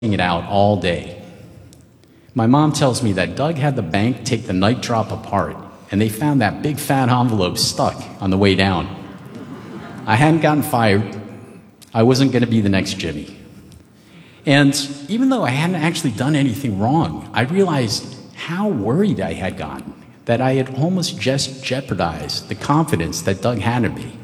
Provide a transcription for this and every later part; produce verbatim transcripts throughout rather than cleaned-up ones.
it out all day. My mom tells me that Doug had the bank take the night drop apart, and they found that big fat envelope stuck on the way down. I hadn't gotten fired. I wasn't going to be the next Jimmy. And even though I hadn't actually done anything wrong, I realized how worried I had gotten, that I had almost just jeopardized the confidence that Doug had in me.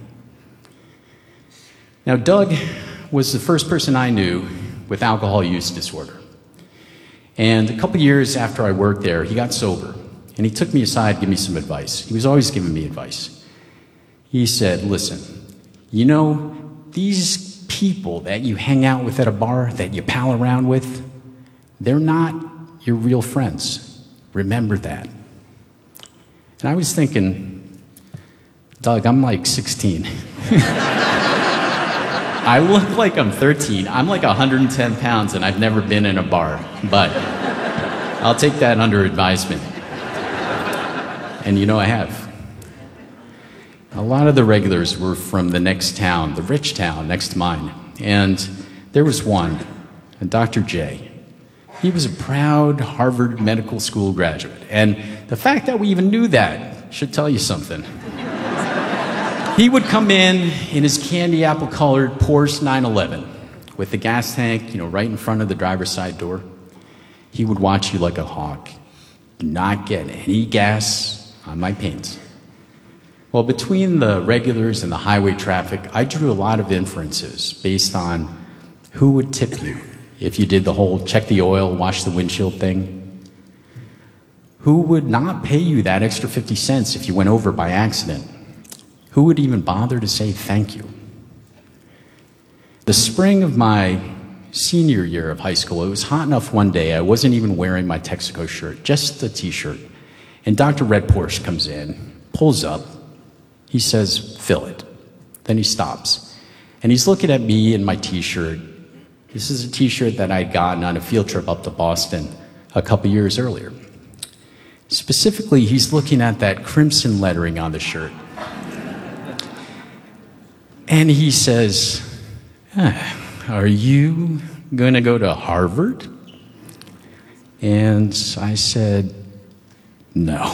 Now, Doug was the first person I knew with alcohol use disorder. And a couple years after I worked there, he got sober, and he took me aside to give me some advice. He was always giving me advice. He said, listen, you know, these people that you hang out with at a bar, that you pal around with, they're not your real friends. Remember that. And I was thinking, Doug, I'm like sixteen. I look like I'm thirteen. I'm like one hundred ten pounds, and I've never been in a bar. But I'll take that under advisement. And you know I have. A lot of the regulars were from the next town, the rich town next to mine. And there was one, Doctor J. He was a proud Harvard Medical School graduate. And the fact that we even knew that should tell you something. He would come in in his candy apple-colored Porsche nine eleven with the gas tank, you know, right in front of the driver's side door. He would watch you like a hawk. Not get any gas on my paint. Well, between the regulars and the highway traffic, I drew a lot of inferences based on who would tip you if you did the whole check the oil, wash the windshield thing. Who would not pay you that extra fifty cents if you went over by accident? Who would even bother to say thank you? The spring of my senior year of high school, it was hot enough one day, I wasn't even wearing my Texaco shirt, just a t-shirt. And Doctor Red Porsche comes in, pulls up, he says, fill it. Then he stops. And he's looking at me in my t-shirt. This is a t-shirt that I'd gotten on a field trip up to Boston a couple years earlier. Specifically, he's looking at that crimson lettering on the shirt. And he says, ah, are you going to go to Harvard? And I said, no.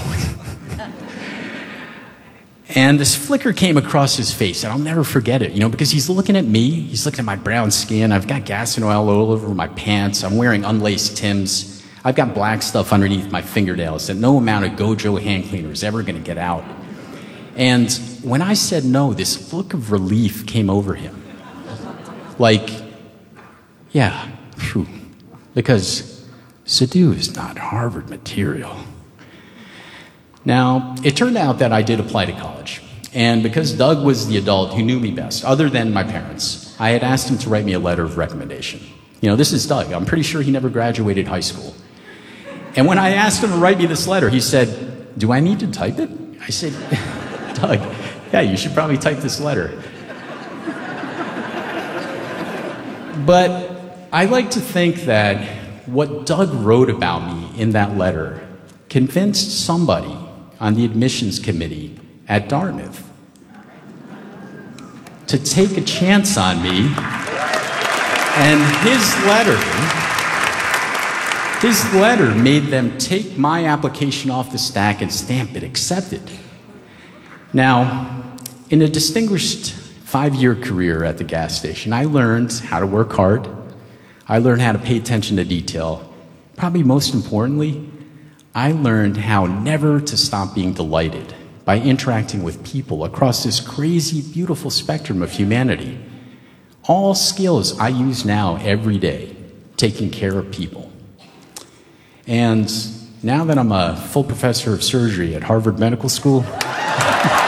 And this flicker came across his face, and I'll never forget it, you know, because he's looking at me, he's looking at my brown skin, I've got gas and oil all over my pants, I'm wearing unlaced Timbs, I've got black stuff underneath my fingernails that no amount of Gojo hand cleaner is ever going to get out. And when I said no, this look of relief came over him. Like, yeah, phew, because Sadhu is not Harvard material. Now, it turned out that I did apply to college. And because Doug was the adult who knew me best, other than my parents, I had asked him to write me a letter of recommendation. You know, this is Doug. I'm pretty sure he never graduated high school. And when I asked him to write me this letter, he said, do I need to type it? I said, Doug, yeah, you should probably type this letter. But I like to think that what Doug wrote about me in that letter convinced somebody on the admissions committee at Dartmouth to take a chance on me. And his letter, his letter made them take my application off the stack and stamp it accepted. Now, in a distinguished five-year career at the gas station, I learned how to work hard. I learned how to pay attention to detail. Probably most importantly, I learned how never to stop being delighted by interacting with people across this crazy, beautiful spectrum of humanity. All skills I use now every day, taking care of people. And now that I'm a full professor of surgery at Harvard Medical School,